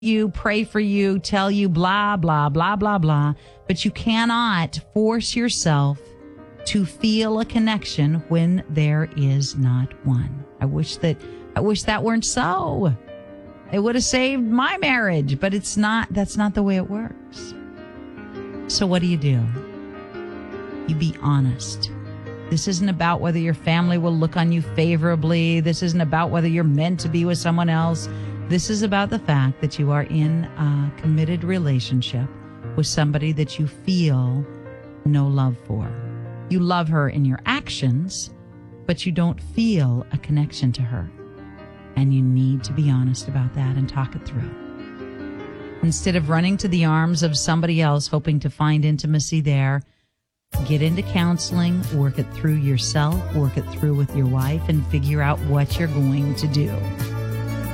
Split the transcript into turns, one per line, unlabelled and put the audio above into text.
you, pray for you, tell you blah, blah, blah, blah, blah. But you cannot force yourself to feel a connection when there is not one. I wish that weren't so. It would have saved my marriage, but it's not. That's not the way it works. So what do? You be honest. This isn't about whether your family will look on you favorably. This isn't about whether you're meant to be with someone else. This is about the fact that you are in a committed relationship with somebody that you feel no love for. You love her in your actions, but you don't feel a connection to her. And you need to be honest about that and talk it through. Instead of running to the arms of somebody else hoping to find intimacy there, get into counseling, work it through yourself, work it through with your wife, and figure out what you're going to do.